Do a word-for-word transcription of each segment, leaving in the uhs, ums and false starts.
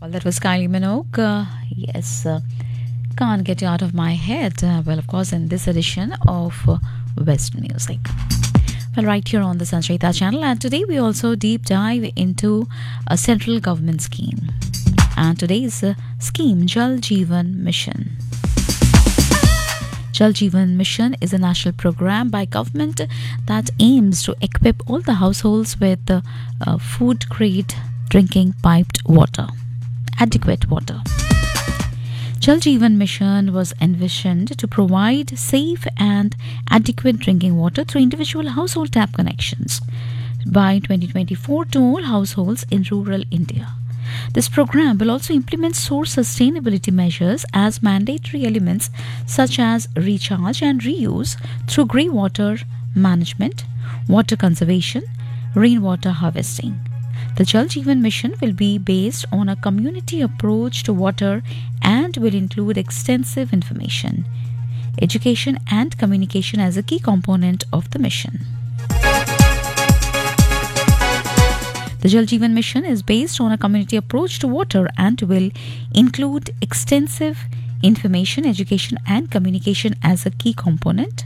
Well, that was Kylie Minogue. Uh, yes, uh, can't get you out of my head. Uh, well, of course, in this edition of uh, West Music. Well, right here on the Sanchita channel, and today we also deep dive into a central government scheme. And today's uh, scheme, Jal Jeevan Mission. Jal Jeevan Mission is a national program by government that aims to equip all the households with uh, uh, food-grade drinking piped water, adequate water. Jal Jeevan Mission was envisioned to provide safe and adequate drinking water through individual household tap connections by twenty twenty-four to all households in rural India. This program will also implement source sustainability measures as mandatory elements such as recharge and reuse through grey water management, water conservation, rainwater harvesting. The Jal Jeevan Mission will be based on a community approach to water and will include extensive information, education and communication as a key component of the mission. The Jal Jeevan Mission is based on a community approach to water and will include extensive information, education and communication as a key component.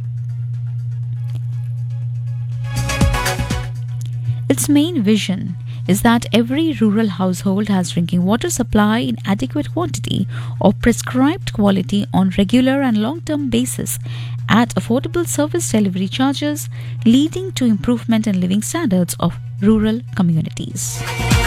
Its main vision is that every rural household has drinking water supply in adequate quantity of prescribed quality on regular and long-term basis at affordable service delivery charges, leading to improvement in living standards of rural communities.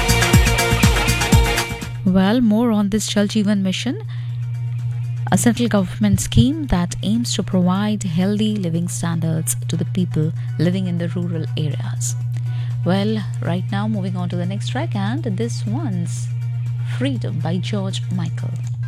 Well, more on this Jal Jeevan Mission, a central government scheme that aims to provide healthy living standards to the people living in the rural areas. Well, right now moving on to the next track, and this one's Freedom by George Michael.